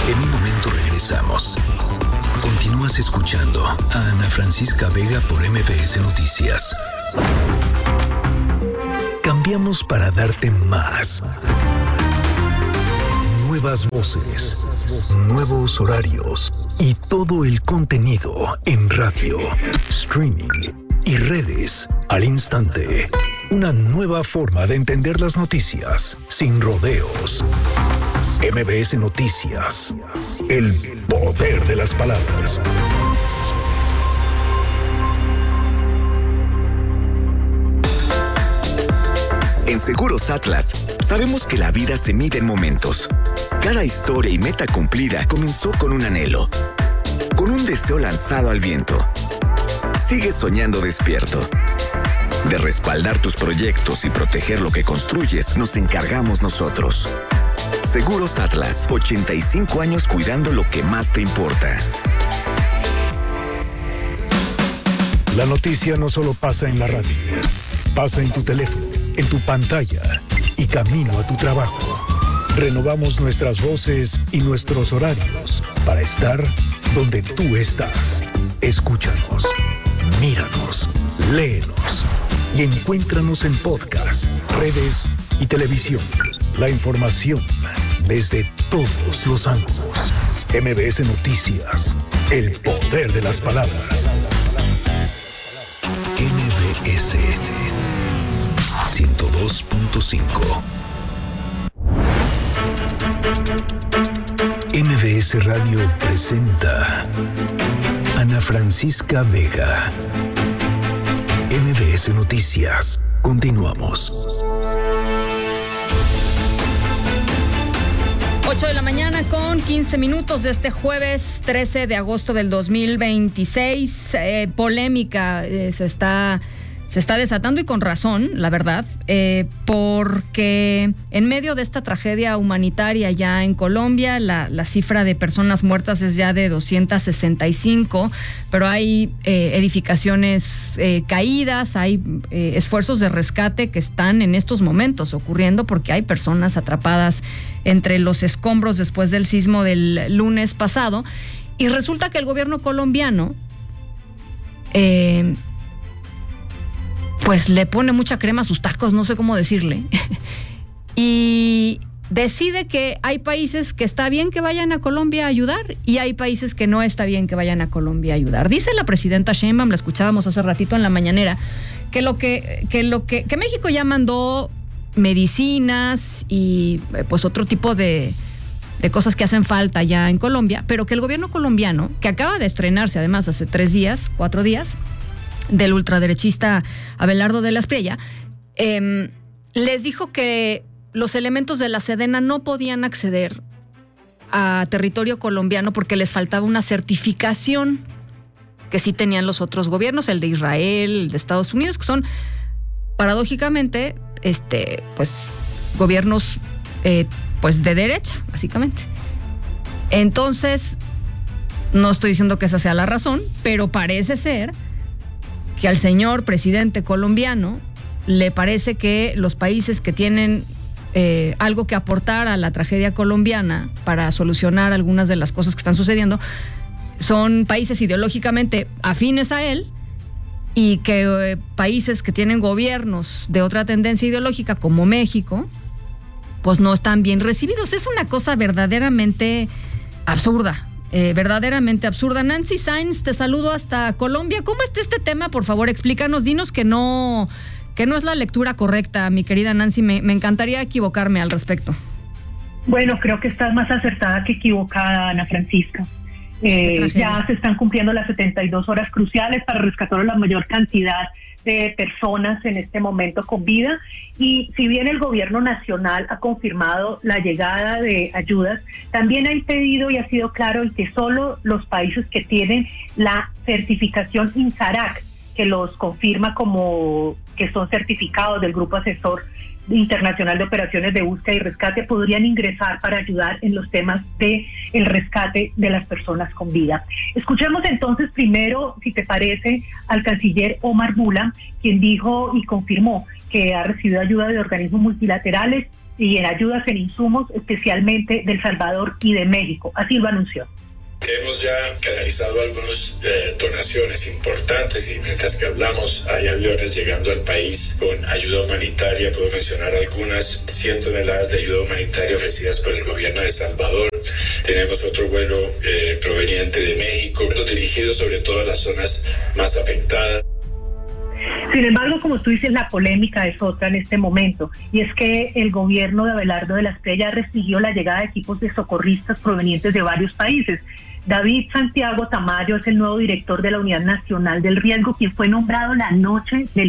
En un momento regresamos. Continúas escuchando a Ana Francisca Vega por MBS Noticias. Cambiamos para darte más. Nuevas voces, nuevos horarios y todo el contenido en radio, streaming y redes al instante. Una nueva forma de entender las noticias sin rodeos. MBS Noticias. El poder de las palabras. En Seguros Atlas, sabemos que la vida se mide en momentos. Cada historia y meta cumplida comenzó con un anhelo, con un deseo lanzado al viento. Sigues soñando despierto. De respaldar tus proyectos y proteger lo que construyes, nos encargamos nosotros. Seguros Atlas, 85 años cuidando lo que más te importa. La noticia no solo pasa en la radio, pasa en tu teléfono, en tu pantalla y camino a tu trabajo. Renovamos nuestras voces y nuestros horarios para estar donde tú estás. Escúchanos, míranos, léenos y encuéntranos en podcast, redes y televisión. La información desde todos los ángulos. MBS Noticias, el poder de las palabras. MBS 102.5. MBS Radio presenta Ana Francisca Vega. MBS Noticias. Continuamos. 8 de la mañana con 15 minutos de este jueves 13 de agosto del 2026. Polémica se está desatando, y con razón, la verdad, porque en medio de esta tragedia humanitaria ya en Colombia, la cifra de personas muertas es ya de 265, pero hay edificaciones caídas, hay esfuerzos de rescate que están en estos momentos ocurriendo porque hay personas atrapadas entre los escombros después del sismo del lunes pasado, y resulta que el gobierno colombiano pues le pone mucha crema a sus tacos, no sé cómo decirle, y decide que hay países que está bien que vayan a Colombia a ayudar y hay países que no está bien que vayan a Colombia a ayudar. Dice la presidenta Sheinbaum, la escuchábamos hace ratito en la mañanera, que México ya mandó medicinas y pues otro tipo de cosas que hacen falta ya en Colombia, pero que el gobierno colombiano, que acaba de estrenarse además hace 4 días, del ultraderechista Abelardo de la Espriella, les dijo que los elementos de la Sedena no podían acceder a territorio colombiano porque les faltaba una certificación que sí tenían los otros gobiernos, el de Israel, el de Estados Unidos, que son paradójicamente pues gobiernos pues de derecha, básicamente. Entonces, no estoy diciendo que esa sea la razón, pero parece ser que al señor presidente colombiano le parece que los países que tienen algo que aportar a la tragedia colombiana para solucionar algunas de las cosas que están sucediendo son países ideológicamente afines a él, y que países que tienen gobiernos de otra tendencia ideológica como México pues no están bien recibidos. Es una cosa verdaderamente absurda. Nancy Sainz, te saludo hasta Colombia. ¿Cómo está este tema? Por favor, explícanos, dinos que no es la lectura correcta, mi querida Nancy. Me encantaría equivocarme al respecto. Bueno, creo que estás más acertada que equivocada, Ana Francisca. Ya se están cumpliendo las 72 horas cruciales para rescatar a la mayor cantidad de personas en este momento con vida, y si bien el gobierno nacional ha confirmado la llegada de ayudas, también ha pedido y ha sido claro en que solo los países que tienen la certificación INSARAC, que los confirma como que son certificados del Grupo Asesor Internacional de Operaciones de Búsqueda y Rescate, podrían ingresar para ayudar en los temas de el rescate de las personas con vida. Escuchemos entonces primero, si te parece, al canciller Omar Bula, quien dijo y confirmó que ha recibido ayuda de organismos multilaterales y en ayudas en insumos, especialmente de El Salvador y de México. Así lo anunció. Hemos ya canalizado algunas donaciones importantes y mientras que hablamos hay aviones llegando al país con ayuda humanitaria. Puedo mencionar algunas 100 toneladas de ayuda humanitaria ofrecidas por el gobierno de El Salvador. Tenemos otro vuelo proveniente de México, dirigido sobre todo a las zonas más afectadas. Sin embargo, como tú dices, la polémica es otra en este momento, y es que el gobierno de Abelardo de la Espriella restringió la llegada de equipos de socorristas provenientes de varios países. David Santiago Tamayo es el nuevo director de la Unidad Nacional del Riesgo, quien fue nombrado la noche del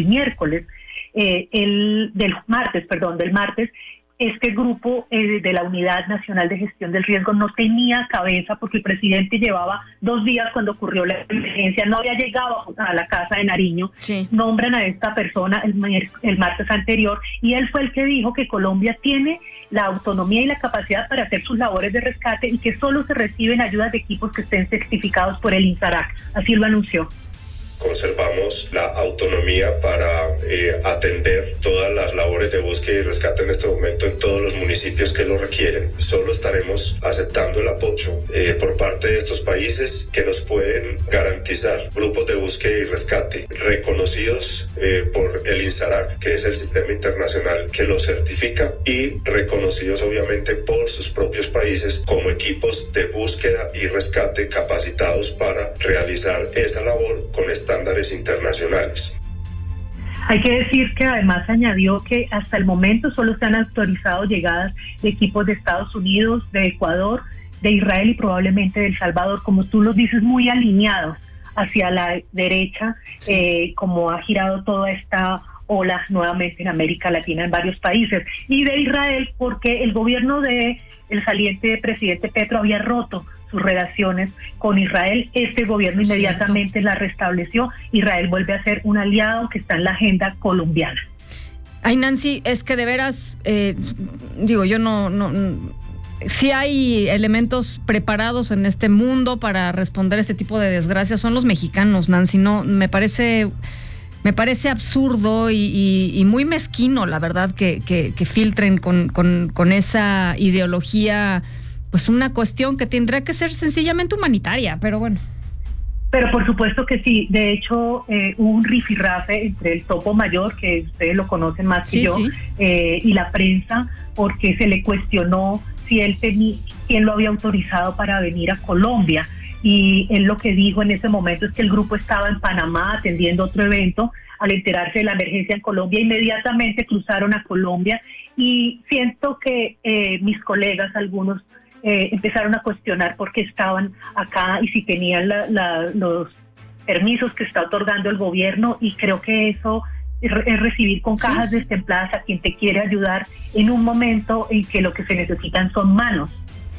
martes. Este grupo de la Unidad Nacional de Gestión del Riesgo no tenía cabeza porque el presidente llevaba 2 días cuando ocurrió la emergencia, no había llegado a la casa de Nariño. Sí. Nombran a esta persona el martes anterior y él fue el que dijo que Colombia tiene la autonomía y la capacidad para hacer sus labores de rescate y que solo se reciben ayudas de equipos que estén certificados por el INSARAC. Así lo anunció. Conservamos la autonomía para atender todas las labores de búsqueda y rescate en este momento en todos los municipios que lo requieren. Solo estaremos aceptando el apoyo por parte de estos países que nos pueden garantizar grupos de búsqueda y rescate reconocidos por el INSARAC, que es el sistema internacional que los certifica, y reconocidos obviamente por sus propios países como equipos de búsqueda y rescate capacitados para realizar esa labor con estándares internacionales. Hay que decir que además añadió que hasta el momento solo se han autorizado llegadas de equipos de Estados Unidos, de Ecuador, de Israel y probablemente de El Salvador, como tú lo dices, muy alineados hacia la derecha, como ha girado toda esta ola nuevamente en América Latina en varios países, y de Israel porque el gobierno de el saliente presidente Petro había roto sus relaciones con Israel. Este gobierno inmediatamente la restableció. Israel vuelve a ser un aliado que está en la agenda colombiana. Ay, Nancy, es que de veras, yo no sí hay elementos preparados en este mundo para responder a este tipo de desgracias. Son los mexicanos, Nancy. No, me parece absurdo y muy mezquino, la verdad, que filtren con esa ideología, pues una cuestión que tendrá que ser sencillamente humanitaria, pero bueno. Pero por supuesto que sí. De hecho, hubo un rifirrafe entre el topo mayor, que ustedes lo conocen más que yo, y la prensa, porque se le cuestionó si quién lo había autorizado para venir a Colombia. Y él lo que dijo en ese momento es que el grupo estaba en Panamá atendiendo otro evento. Al enterarse de la emergencia en Colombia, inmediatamente cruzaron a Colombia, y siento que mis colegas, algunos, empezaron a cuestionar por qué estaban acá y si tenían los permisos que está otorgando el gobierno, y creo que eso es recibir con cajas destempladas a quien te quiere ayudar en un momento en que lo que se necesitan son manos.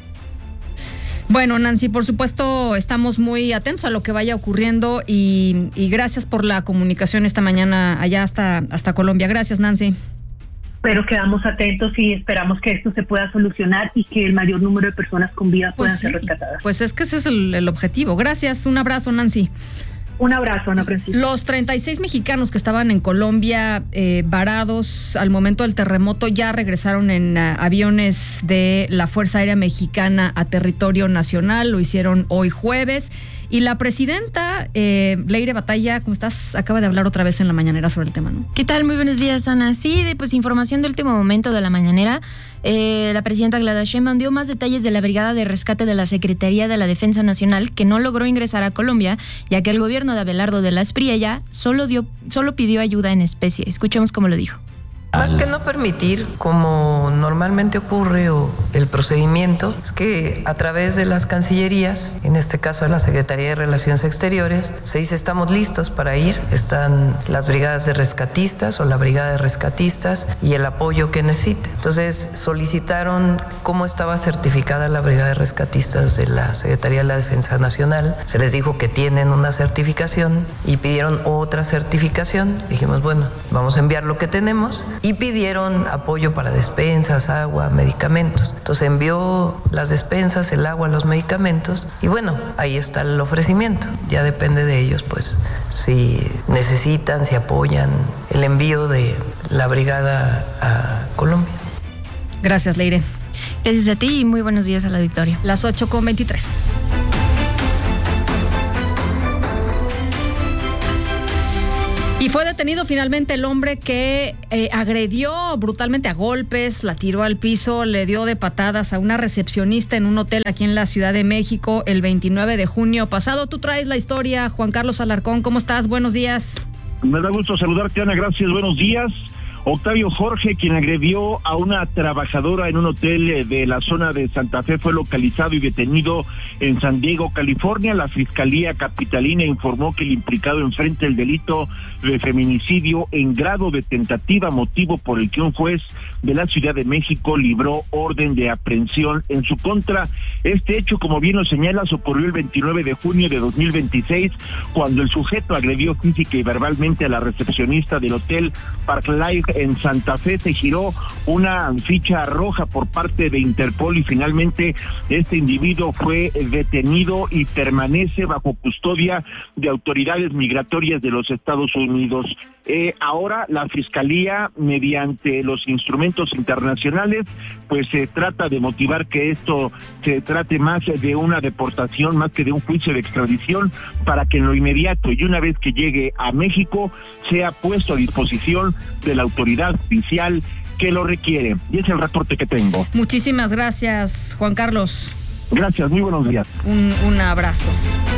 Bueno, Nancy, por supuesto estamos muy atentos a lo que vaya ocurriendo y gracias por la comunicación esta mañana allá hasta Colombia. Gracias, Nancy. Pero quedamos atentos y esperamos que esto se pueda solucionar y que el mayor número de personas con vida puedan ser rescatadas. Pues es que ese es el objetivo. Gracias, un abrazo, Nancy. Un abrazo, Ana Francisca. Los 36 mexicanos que estaban en Colombia varados al momento del terremoto ya regresaron en aviones de la Fuerza Aérea Mexicana a territorio nacional. Lo hicieron hoy jueves. Y la presidenta, Leire Batalla, ¿cómo estás? Acaba de hablar otra vez en la mañanera sobre el tema, ¿no? ¿Qué tal? Muy buenos días, Ana. Sí, pues información de último momento de la mañanera. La presidenta Claudia Sheinbaum dio más detalles de la brigada de rescate de la Secretaría de la Defensa Nacional, que no logró ingresar a Colombia, ya que el gobierno de Abelardo de la Espriella solo pidió ayuda en especie. Escuchemos cómo lo dijo. Más que no permitir, como normalmente ocurre, o el procedimiento, es que a través de las cancillerías, en este caso de la Secretaría de Relaciones Exteriores, se dice estamos listos para ir, están las brigadas de rescatistas o la brigada de rescatistas y el apoyo que necesite. Entonces solicitaron cómo estaba certificada la brigada de rescatistas de la Secretaría de la Defensa Nacional, se les dijo que tienen una certificación y pidieron otra certificación. Dijimos, bueno, vamos a enviar lo que tenemos. Y pidieron apoyo para despensas, agua, medicamentos. Entonces envió las despensas, el agua, los medicamentos, y bueno, ahí está el ofrecimiento. Ya depende de ellos, pues, si necesitan, si apoyan el envío de la brigada a Colombia. Gracias, Leire. Gracias a ti y muy buenos días al auditorio. Las 8:23. Y fue detenido finalmente el hombre que agredió brutalmente a golpes, la tiró al piso, le dio de patadas a una recepcionista en un hotel aquí en la Ciudad de México el 29 de junio pasado. Tú traes la historia, Juan Carlos Alarcón. ¿Cómo estás? Buenos días. Me da gusto saludarte, Ana. Gracias. Buenos días. Octavio Jorge, quien agredió a una trabajadora en un hotel de la zona de Santa Fe, fue localizado y detenido en San Diego, California. La Fiscalía Capitalina informó que el implicado enfrenta el delito de feminicidio en grado de tentativa, motivo por el que un juez de la Ciudad de México libró orden de aprehensión en su contra. Este hecho, como bien lo señalas, ocurrió el 29 de junio de 2026, cuando el sujeto agredió física y verbalmente a la recepcionista del hotel Park Life en Santa Fe. Se giró una ficha roja por parte de Interpol y finalmente este individuo fue detenido y permanece bajo custodia de autoridades migratorias de los Estados Unidos. Ahora la Fiscalía, mediante los instrumentos internacionales, pues se trata de motivar que esto se trate más de una deportación, más que de un juicio de extradición, para que en lo inmediato y una vez que llegue a México sea puesto a disposición de la autoridad judicial que lo requiere. Y es el reporte que tengo. Muchísimas gracias, Juan Carlos. Gracias, muy buenos días. Un abrazo.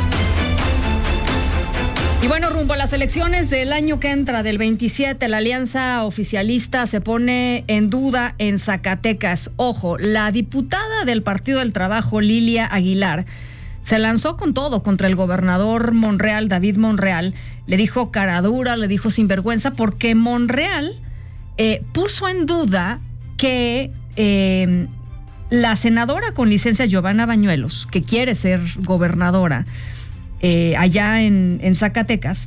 Y bueno, rumbo a las elecciones del año que entra, del 27, la alianza oficialista se pone en duda en Zacatecas. Ojo, la diputada del Partido del Trabajo, Lilia Aguilar, se lanzó con todo contra el gobernador Monreal, David Monreal. Le dijo cara dura, le dijo sinvergüenza, porque Monreal puso en duda que la senadora con licencia Giovanna Bañuelos, que quiere ser gobernadora allá en Zacatecas,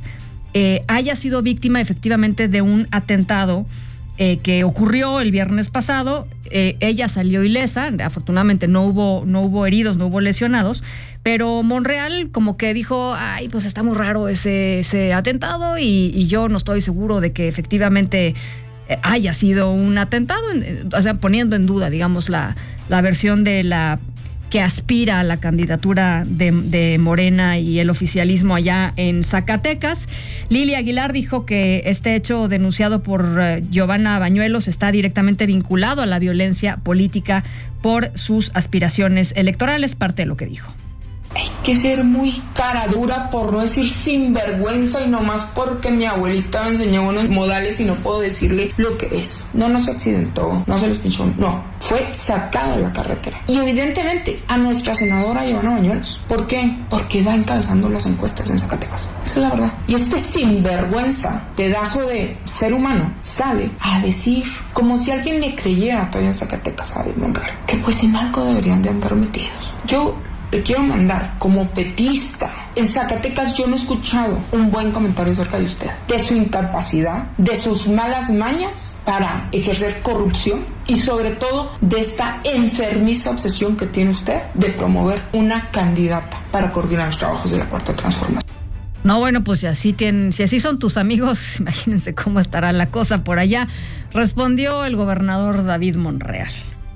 haya sido víctima efectivamente de un atentado que ocurrió el viernes pasado. Ella salió ilesa, afortunadamente no hubo heridos, no hubo lesionados, pero Monreal como que dijo, ay, pues está muy raro ese atentado y yo no estoy seguro de que efectivamente haya sido un atentado, o sea, poniendo en duda, digamos, la versión de la que aspira a la candidatura de Morena y el oficialismo allá en Zacatecas. Lilia Aguilar dijo que este hecho denunciado por Giovanna Bañuelos está directamente vinculado a la violencia política por sus aspiraciones electorales, parte de lo que dijo. Hay que ser muy cara dura, por no decir sinvergüenza, y nomás porque mi abuelita me enseñó buenos modales y no puedo decirle lo que es. No se accidentó, no se les pinchó, no. Fue sacado de la carretera. Y evidentemente a nuestra senadora Giovanna Bañuelos. ¿Por qué? Porque va encabezando las encuestas en Zacatecas. Esa es la verdad. Y este sinvergüenza, pedazo de ser humano, sale a decir, como si alguien le creyera todavía en Zacatecas a David Monreal, que pues en algo deberían de andar metidos. Yo le quiero mandar como petista. En Zacatecas yo no he escuchado un buen comentario acerca de usted, de su incapacidad, de sus malas mañas para ejercer corrupción y sobre todo de esta enfermiza obsesión que tiene usted de promover una candidata para coordinar los trabajos de la Cuarta Transformación. No, bueno, pues si así son tus amigos, imagínense cómo estará la cosa por allá, respondió el gobernador David Monreal.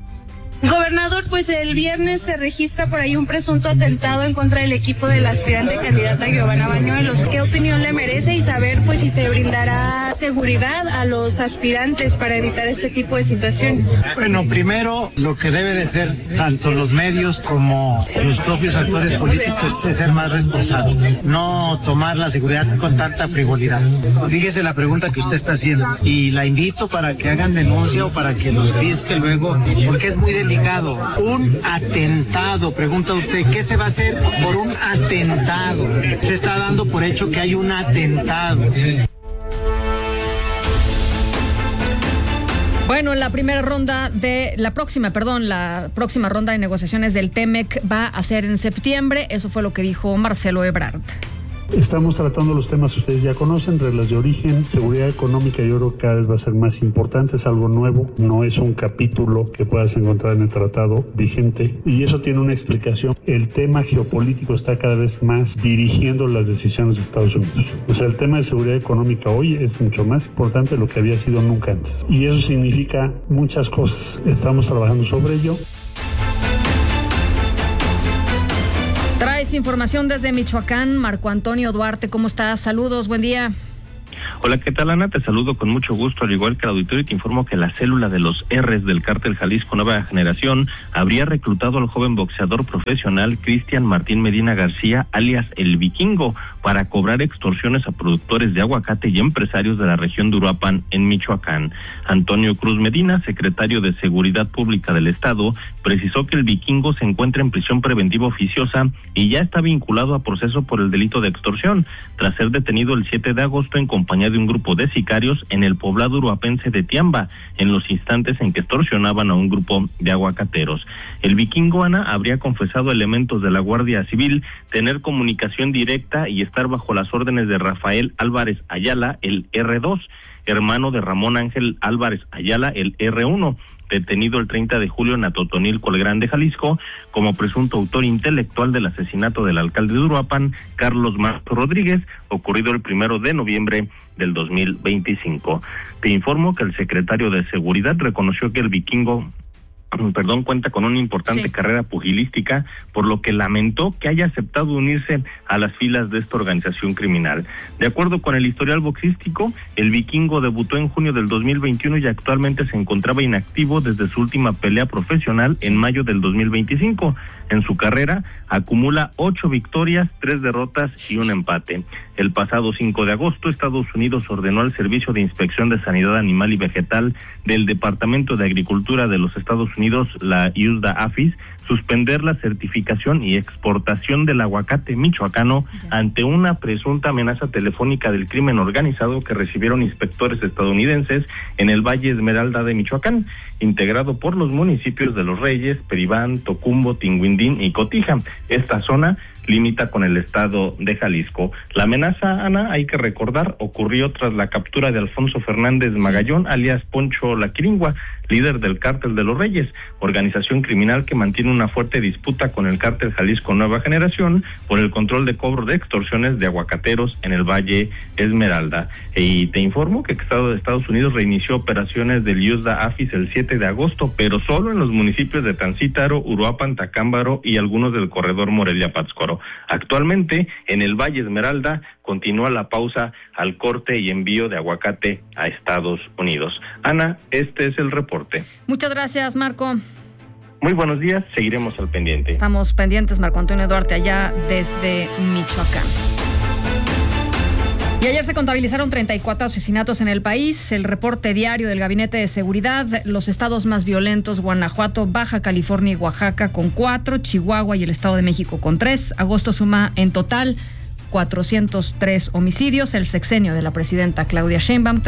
Gobernador, pues el viernes se registra por ahí un presunto atentado en contra del equipo de la aspirante candidata Giovanna Bañuelos. ¿Qué opinión le merece y saber pues si se brindará seguridad a los aspirantes para evitar este tipo de situaciones? Bueno, primero lo que debe de ser tanto los medios como los propios actores políticos es ser más responsables, no tomar la seguridad con tanta frivolidad. Fíjese la pregunta que usted está haciendo y la invito para que hagan denuncia o para que los fisquen luego, porque es muy delicado. Un atentado, pregunta usted, ¿qué se va a hacer por un atentado? Se está dando por hecho que hay un atentado. Bueno, la próxima ronda de negociaciones del TEMEC va a ser en septiembre. Eso fue lo que dijo Marcelo Ebrard. Estamos tratando los temas que ustedes ya conocen, reglas de origen, seguridad económica. Yo creo que cada vez va a ser más importante, es algo nuevo, no es un capítulo que puedas encontrar en el tratado vigente, y eso tiene una explicación. El tema geopolítico está cada vez más dirigiendo las decisiones de Estados Unidos. O sea, el tema de seguridad económica hoy es mucho más importante de lo que había sido nunca antes. Y eso significa muchas cosas. Estamos trabajando sobre ello. Traes información desde Michoacán, Marco Antonio Duarte, ¿cómo estás? Saludos, buen día. Hola, ¿qué tal, Ana? Te saludo con mucho gusto, al igual que el auditorio, y te informo que la célula de los R's del Cártel Jalisco Nueva Generación habría reclutado al joven boxeador profesional Cristian Martín Medina García, alias El Vikingo, para cobrar extorsiones a productores de aguacate y empresarios de la región de Uruapan, en Michoacán. Antonio Cruz Medina, secretario de Seguridad Pública del Estado, precisó que El Vikingo se encuentra en prisión preventiva oficiosa y ya está vinculado a proceso por el delito de extorsión, tras ser detenido el 7 de agosto en compañía de un grupo de sicarios en el poblado uruapense de Tiamba, en los instantes en que extorsionaban a un grupo de aguacateros. El Vikingo, Ana, habría confesado a elementos de la Guardia Civil tener comunicación directa y estar bajo las órdenes de Rafael Álvarez Ayala, el R2, hermano de Ramón Ángel Álvarez Ayala, el R1, detenido el 30 de julio en Atotonilco, el Grande, Jalisco, como presunto autor intelectual del asesinato del alcalde de Uruapan, Carlos Marco Rodríguez, ocurrido el 1 de noviembre del 2025. Te informo que el secretario de Seguridad reconoció que el Vikingo cuenta con una importante carrera pugilística, por lo que lamentó que haya aceptado unirse a las filas de esta organización criminal. De acuerdo con el historial boxístico, el Vikingo debutó en junio del 2021 y actualmente se encontraba inactivo desde su última pelea profesional en mayo del 2025. En su carrera acumula 8 victorias, 3 derrotas y un empate. El pasado 5 de agosto, Estados Unidos ordenó al Servicio de Inspección de Sanidad Animal y Vegetal del Departamento de Agricultura de los Estados Unidos, la USDA-APHIS, suspender la certificación y exportación del aguacate michoacano ante una presunta amenaza telefónica del crimen organizado que recibieron inspectores estadounidenses en el Valle Esmeralda de Michoacán, integrado por los municipios de Los Reyes, Peribán, Tocumbo, Tinguindín y Cotija. Esta zona limita con el estado de Jalisco. La amenaza, Ana, hay que recordar, ocurrió tras la captura de Alfonso Fernández Magallón, alias Poncho La Quiringua, líder del Cártel de los Reyes, organización criminal que mantiene una fuerte disputa con el Cártel Jalisco Nueva Generación por el control de cobro de extorsiones de aguacateros en el Valle Esmeralda. Y te informo que el Estado de Estados Unidos reinició operaciones del USDA-APHIS el 7 de agosto, pero solo en los municipios de Tancítaro, Uruapan, Tacámbaro y algunos del corredor Morelia-Pátzcuaro. Actualmente, en el Valle Esmeralda, continúa la pausa al corte y envío de aguacate a Estados Unidos. Ana, este es el reporte. Muchas gracias, Marco. Muy buenos días, seguiremos al pendiente. Estamos pendientes, Marco Antonio Duarte, allá desde Michoacán. Y ayer se contabilizaron 34 asesinatos en el país. El reporte diario del Gabinete de Seguridad: los estados más violentos: Guanajuato, Baja California y Oaxaca con 4, Chihuahua y el Estado de México con 3. Agosto suma en total 403 homicidios. El sexenio de la presidenta Claudia Sheinbaum,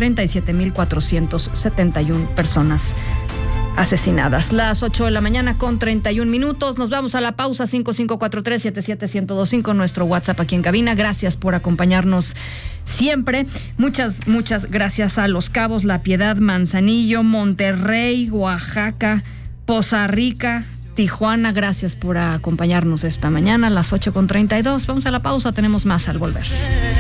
37,471 personas asesinadas. Las 8 de la mañana con 31 minutos. Nos vamos a la pausa. 5543-77125, nuestro WhatsApp aquí en cabina. Gracias por acompañarnos siempre. Muchas gracias a Los Cabos, La Piedad, Manzanillo, Monterrey, Oaxaca, Poza Rica, Tijuana. Gracias por acompañarnos esta mañana a las 8 con 32. Vamos a la pausa. Tenemos más al volver.